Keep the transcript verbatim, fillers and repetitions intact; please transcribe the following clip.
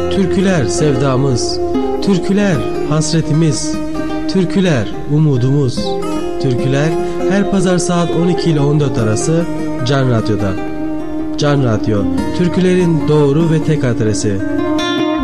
Türküler sevdamız, türküler hasretimiz, türküler umudumuz. Türküler her pazar saat on iki ile on dört arası Can Radyo'da. Can Radyo, türkülerin doğru ve tek adresi.